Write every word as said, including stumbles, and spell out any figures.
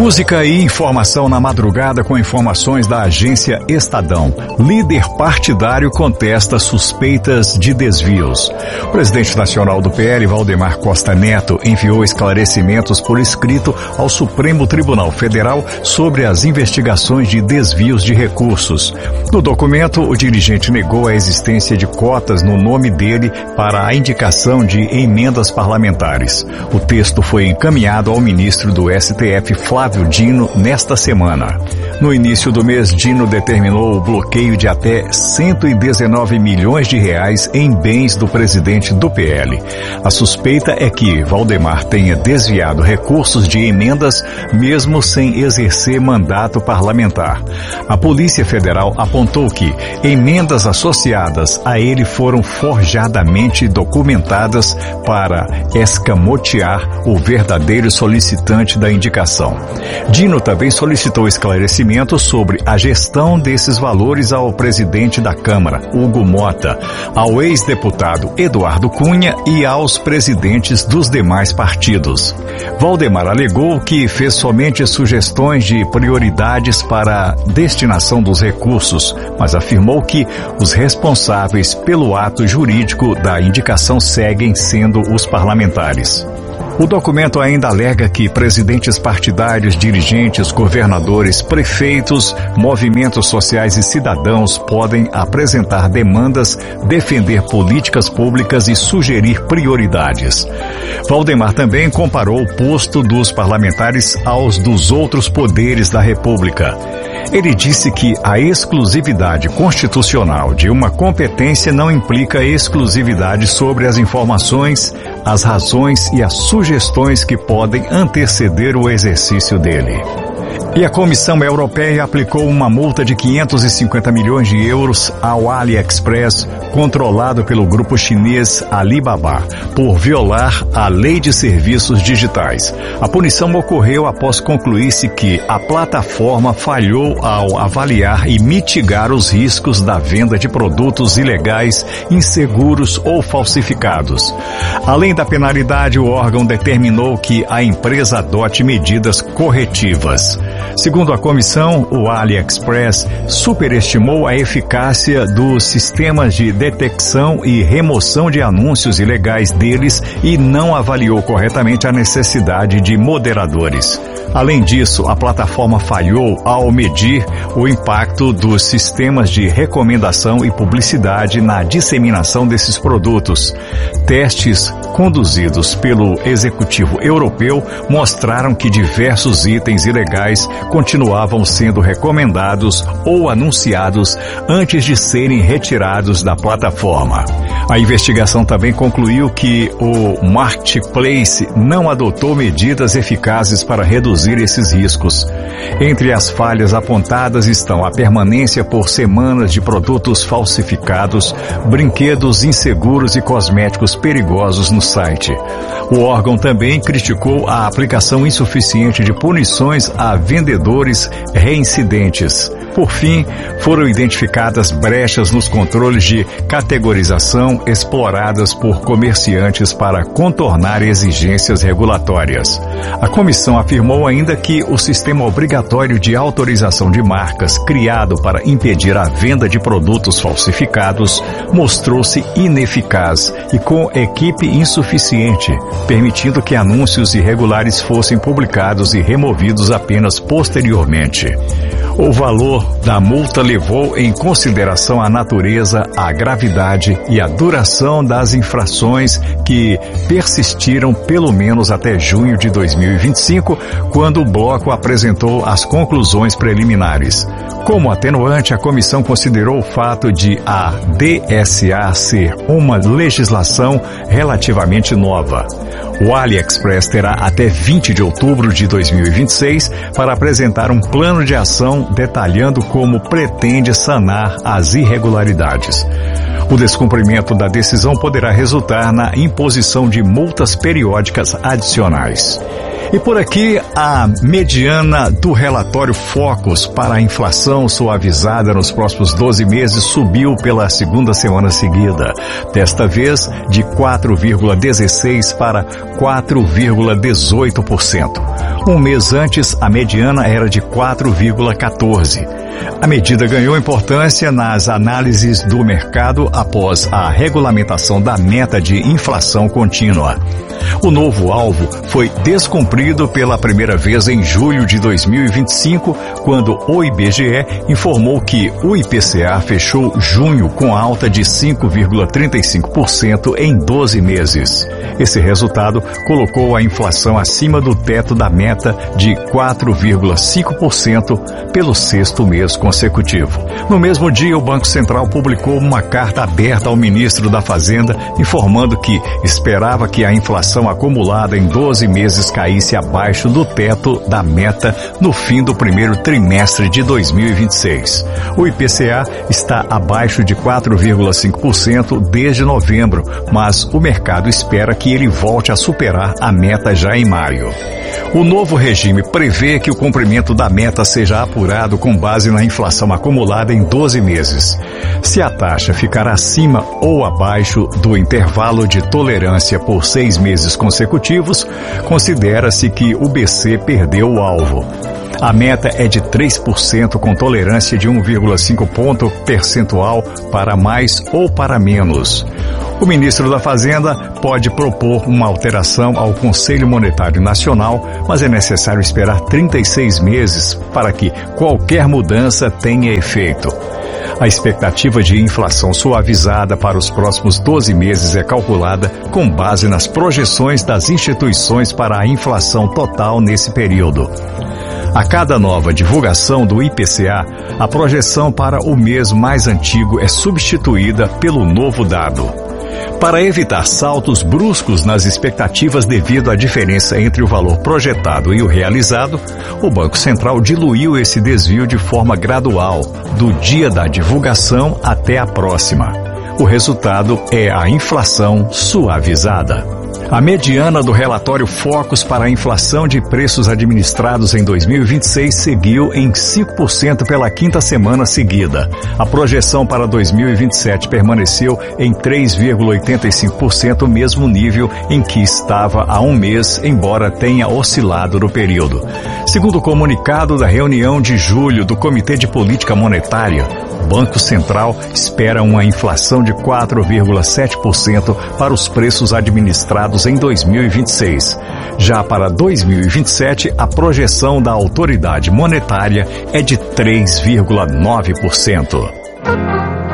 Música e informação na madrugada com informações da agência Estadão. Líder partidário contesta suspeitas de desvios. O presidente nacional do P L, Valdemar Costa Neto, enviou esclarecimentos por escrito ao Supremo Tribunal Federal sobre as investigações de desvios de recursos. No documento, o dirigente negou a existência de cotas no nome dele para a indicação de emendas parlamentares. O texto foi encaminhado ao ministro do S T F, Flávio Dino, nesta semana. No início do mês, Dino determinou o bloqueio de até cento e dezenove milhões de reais em bens do presidente do P L. A suspeita é que Valdemar tenha desviado recursos de emendas mesmo sem exercer mandato parlamentar. A Polícia Federal apontou que emendas associadas a ele foram forjadamente documentadas para escamotear o verdadeiro solicitante da indicação. Dino também solicitou esclarecimentos sobre a gestão desses valores ao presidente da Câmara, Hugo Mota, ao ex-deputado Eduardo Cunha e aos presidentes dos demais partidos. Valdemar alegou que fez somente sugestões de prioridades para a destinação dos recursos, mas afirmou que os responsáveis pelo ato jurídico da indicação seguem sendo os parlamentares. O documento ainda alega que presidentes partidários, dirigentes, governadores, prefeitos, movimentos sociais e cidadãos podem apresentar demandas, defender políticas públicas e sugerir prioridades. Valdemar também comparou o posto dos parlamentares aos dos outros poderes da República. Ele disse que a exclusividade constitucional de uma competência não implica exclusividade sobre as informações, as razões e as sugestões que podem anteceder o exercício dele. E a Comissão Europeia aplicou uma multa de quinhentos e cinquenta milhões de euros ao AliExpress, controlado pelo grupo chinês Alibaba, por violar a Lei de Serviços Digitais. A punição ocorreu após concluir-se que a plataforma falhou ao avaliar e mitigar os riscos da venda de produtos ilegais, inseguros ou falsificados. Além da penalidade, o órgão determinou que a empresa adote medidas corretivas. Segundo a comissão, o AliExpress superestimou a eficácia dos sistemas de detecção e remoção de anúncios ilegais deles e não avaliou corretamente a necessidade de moderadores. Além disso, a plataforma falhou ao medir o impacto dos sistemas de recomendação e publicidade na disseminação desses produtos. Testes conduzidos pelo Executivo Europeu mostraram que diversos itens ilegais continuavam sendo recomendados ou anunciados antes de serem retirados da plataforma. A investigação também concluiu que o Marketplace não adotou medidas eficazes para reduzir esses riscos. Entre as falhas apontadas estão a permanência por semanas de produtos falsificados, brinquedos inseguros e cosméticos perigosos no site. O órgão também criticou a aplicação insuficiente de punições a vendedores reincidentes. Por fim, foram identificadas brechas nos controles de categorização exploradas por comerciantes para contornar exigências regulatórias. A comissão afirmou ainda que o sistema obrigatório de autorização de marcas, criado para impedir a venda de produtos falsificados, mostrou-se ineficaz e com equipe insuficiente, permitindo que anúncios irregulares fossem publicados e removidos apenas posteriormente. O valor da multa levou em consideração a natureza, a gravidade e a duração das infrações que persistiram pelo menos até junho de dois mil e vinte e cinco, quando o bloco apresentou as conclusões preliminares. Como atenuante, a comissão considerou o fato de a D S A ser uma legislação relativamente nova. O AliExpress terá até vinte de outubro de dois mil e vinte e seis para apresentar um plano de ação detalhando como pretende sanar as irregularidades. O descumprimento da decisão poderá resultar na imposição de multas periódicas adicionais. E por aqui, a mediana do relatório Focus para a inflação suavizada nos próximos doze meses subiu pela segunda semana seguida, desta vez de quatro vírgula dezesseis por cento para quatro vírgula dezoito por cento. Um mês antes, a mediana era de quatro vírgula quatorze por cento. A medida ganhou importância nas análises do mercado após a regulamentação da meta de inflação contínua. O novo alvo foi descumprido pela primeira vez em julho de dois mil e vinte e cinco, quando o I B G E informou que o I P C A fechou junho com alta de cinco vírgula trinta e cinco por cento em doze meses. Esse resultado colocou a inflação acima do teto da meta de quatro vírgula cinco por cento pelo sexto mês consecutivo. No mesmo dia, o Banco Central publicou uma carta aberta ao ministro da Fazenda, informando que esperava que a inflação acumulada em doze meses caísse abaixo do teto da meta no fim do primeiro trimestre de dois mil e vinte e seis. O I P C A está abaixo de quatro vírgula cinco por cento desde novembro, mas o mercado espera que ele volte a superar a meta já em maio. O novo regime prevê que o cumprimento da meta seja apurado com base na inflação acumulada em doze meses. Se a taxa ficar acima ou abaixo do intervalo de tolerância por seis meses consecutivos, considera-se que o B C perdeu o alvo. A meta é de três por cento com tolerância de um vírgula cinco ponto percentual para mais ou para menos. O ministro da Fazenda pode propor uma alteração ao Conselho Monetário Nacional, mas é necessário esperar trinta e seis meses para que qualquer mudança tenha efeito. A expectativa de inflação suavizada para os próximos doze meses é calculada com base nas projeções das instituições para a inflação total nesse período. A cada nova divulgação do I P C A, a projeção para o mês mais antigo é substituída pelo novo dado. Para evitar saltos bruscos nas expectativas devido à diferença entre o valor projetado e o realizado, o Banco Central diluiu esse desvio de forma gradual, do dia da divulgação até a próxima. O resultado é a inflação suavizada. A mediana do relatório Focus para a inflação de preços administrados em dois mil e vinte e seis seguiu em cinco por cento pela quinta semana seguida. A projeção para dois mil e vinte e sete permaneceu em três vírgula oitenta e cinco por cento, o mesmo nível em que estava há um mês, embora tenha oscilado no período. Segundo o comunicado da reunião de julho do Comitê de Política Monetária, o Banco Central espera uma inflação de quatro vírgula sete por cento para os preços administrados em dois mil e vinte e seis. Já para dois mil e vinte e sete, a projeção da autoridade monetária é de três vírgula nove por cento.